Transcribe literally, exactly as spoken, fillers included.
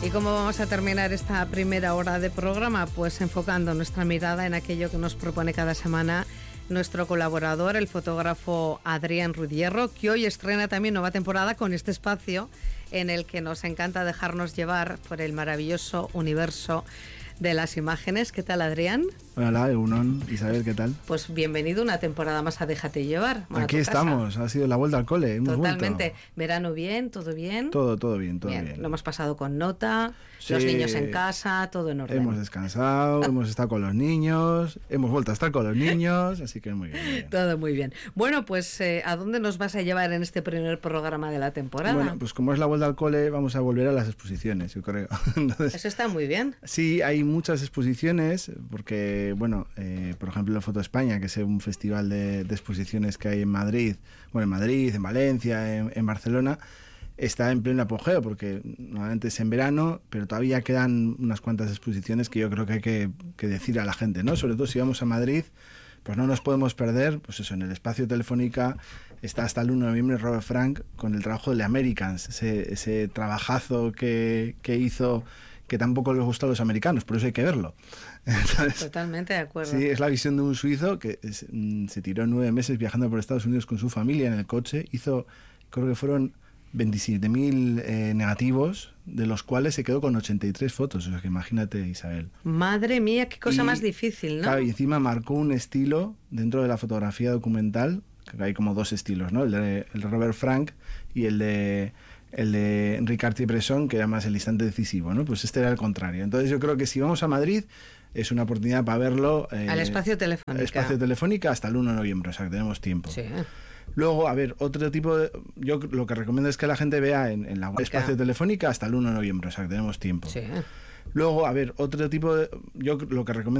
¿Y cómo vamos a terminar esta primera hora de programa? Pues enfocando nuestra mirada en aquello que nos propone cada semana nuestro colaborador, el fotógrafo Adrián Rudierro, que hoy estrena también nueva temporada con este espacio en el que nos encanta dejarnos llevar por el maravilloso universo de las imágenes. ¿Qué tal, Adrián? Hola, Egunon, Isabel, ¿qué tal? Pues bienvenido una temporada más a Déjate Llevar. Aquí estamos, ha sido la vuelta al cole. Hemos Totalmente. Vuelto. Verano bien, todo bien. Todo, todo bien, todo bien. bien. Lo hemos pasado con nota, sí, los niños en casa, todo en orden. Hemos descansado, hemos estado con los niños, hemos vuelto a estar con los niños, así que muy bien. Muy bien. Todo muy bien. Bueno, pues eh, ¿a dónde nos vas a llevar en este primer programa de la temporada? Bueno, pues como es la vuelta al cole, vamos a volver a las exposiciones, yo creo. Entonces, eso está muy bien. Sí, hay muchas exposiciones, porque, bueno, eh, por ejemplo, Foto España, que es un festival de, de exposiciones que hay en Madrid, bueno, en Madrid, en Valencia, en, en Barcelona, está en pleno apogeo, porque normalmente es en verano, pero todavía quedan unas cuantas exposiciones que yo creo que hay que, que decir a la gente, ¿no? Sobre todo si vamos a Madrid, pues no nos podemos perder, pues eso, en el espacio Telefónica está hasta el uno de noviembre Robert Frank con el trabajo de The Americans, ese, ese trabajazo que, que hizo, que tampoco les gustó a los americanos, por eso hay que verlo. Entonces, totalmente de acuerdo. Sí, es la visión de un suizo que es, mm, se tiró nueve meses viajando por Estados Unidos con su familia en el coche, hizo, creo que fueron veintisiete mil eh, negativos, de los cuales se quedó con ochenta y tres fotos, o sea que imagínate, Isabel. Madre mía, qué cosa y, más difícil, ¿no? Claro, y encima marcó un estilo dentro de la fotografía documental, que hay como dos estilos, ¿no? El de, el de Robert Frank y el de el de Enrique Cartier-Bresson, que era más el instante decisivo, ¿no? Pues este era el contrario. Entonces yo creo que si vamos a Madrid es una oportunidad para verlo. Eh, al espacio Telefónica. Espacio Telefónica hasta el uno de noviembre, o sea que tenemos tiempo. Sí. Luego, a ver, otro tipo de... Yo lo que recomiendo es que la gente vea en, en la web Espacio Telefónica hasta el uno de noviembre, o sea que tenemos tiempo. Sí. Luego, a ver, otro tipo de... Yo lo que recomiendo